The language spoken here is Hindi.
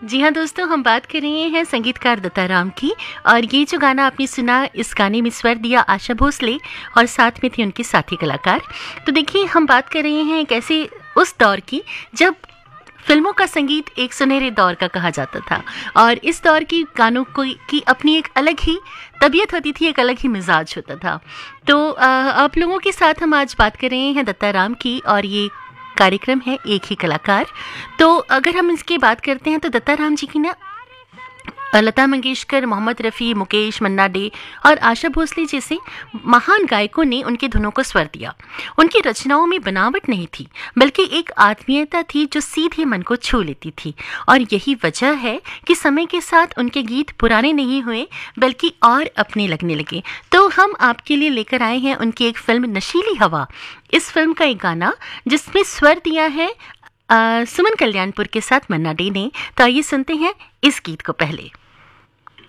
जी हाँ दोस्तों, हम बात कर रहे हैं संगीतकार दत्ताराम की। और ये जो गाना आपने सुना, इस गाने में स्वर दिया आशा भोसले और साथ में थे उनके साथी कलाकार। तो देखिए, हम बात कर रहे हैं एक ऐसे उस दौर की जब फिल्मों का संगीत एक सुनहरे दौर का कहा जाता था। और इस दौर की गानों की अपनी एक अलग ही तबीयत होती थी, एक अलग ही मिजाज होता था। तो आप लोगों के साथ हम आज बात कर रहे हैं दत्ताराम की, और ये कार्यक्रम है एक ही कलाकार। तो अगर हम इसकी बात करते हैं तो दत्ताराम जी की ना लता मंगेशकर, मोहम्मद रफ़ी, मुकेश, मन्ना डे और आशा भोसले जैसे महान गायकों ने उनकी धुनों को स्वर दिया। उनकी रचनाओं में बनावट नहीं थी, बल्कि एक आत्मीयता थी जो सीधे मन को छू लेती थी। और यही वजह है कि समय के साथ उनके गीत पुराने नहीं हुए, बल्कि और अपने लगने लगे। तो हम आपके लिए लेकर आए हैं उनकी एक फिल्म नशीली हवा। इस फिल्म का एक गाना जिसमें स्वर दिया है सुमन कल्याणपुर के साथ मन्ना डे ने। तो आइए सुनते हैं इस गीत को पहले।